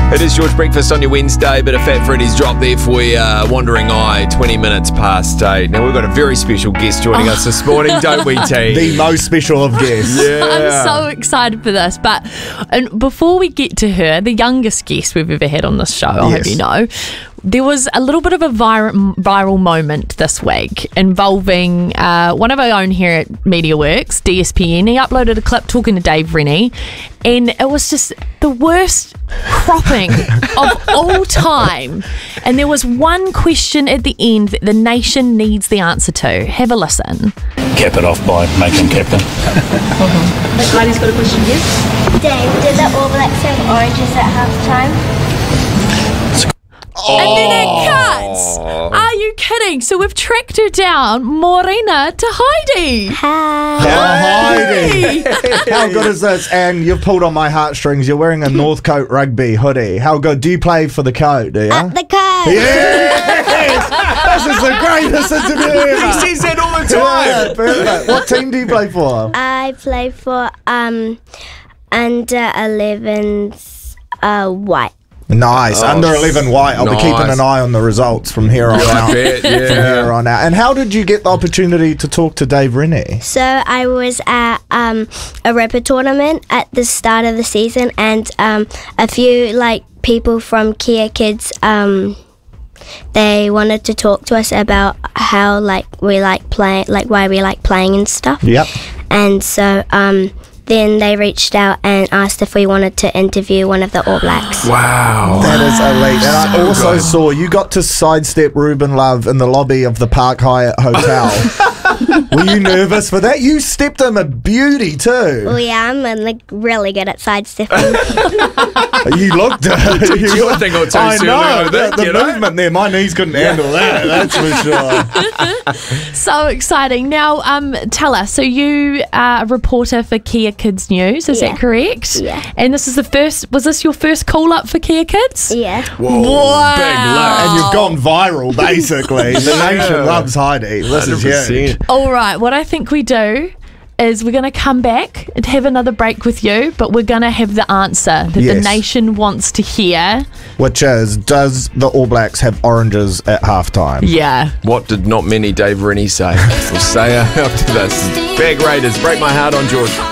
It is George Breakfast on your Wednesday, but a Fat Freddy's dropped there for you, Wandering Eye, 20 minutes past 8. Now, we've got a very special guest joining us this morning, don't we, T? The most special of guests. Yeah. I'm so excited for this. And before we get to her, the youngest guest we've ever had on this show, I'll have you know, there was a little bit of a viral moment this week involving one of our own here at MediaWorks, DSPN. He uploaded a clip talking to Dave Rennie, and it was just the worst cropping of all time. And there was one question at the end that the nation needs the answer to. Have a listen. Cap it off by making captain. Heidi's got a question here. Dave, did the All Blacks have oranges at halftime? And then it cuts. Are you kidding? So we've tracked her down, Morena, to Heidi. Heidi. How good is this? And you've pulled on my heartstrings. You're wearing a Northcote rugby hoodie. How good? Do you play for the Coat, do you? At the Coat. Yes! This is the greatest interview ever. He says that all the time. Yeah, perfect. What team do you play for? I play for under 11s white. Nice. Under 11 white. I'll be keeping an eye on the results from here on out. I bet, yeah. From here on out. And how did you get the opportunity to talk to Dave Rennie? So I was at a rapper tournament at the start of the season, and a few people from Kia Kids they wanted to talk to us about how we like playing, why we like playing and stuff. Yep. And so then they reached out and asked if we wanted to interview one of the All Blacks. Wow. That is elite. And I also saw you got to sidestep Ruben Love in the lobby of the Park Hyatt Hotel. Were you nervous for that? You stepped him a beauty too. Oh yeah, I'm really good at sidestepping. You looked You would think it was too I soon. know, the movement there, my knees couldn't handle that, that's for sure. So exciting. Now, tell us, so you are a reporter for Kia Kids News, is that correct? Yeah. And this is was this your first call up for Kia Kids? Yeah. Whoa, Wow. big look. And you've gone viral, basically. The nation loves Heidi. This is huge. 100%. All right, what I think we do is we're going to come back and have another break with you, but we're going to have the answer that the nation wants to hear. Which is, does the All Blacks have oranges at halftime? Yeah. What did not many Dave Rennie say? We'll say after this. Bag Raiders, Break My Heart on George.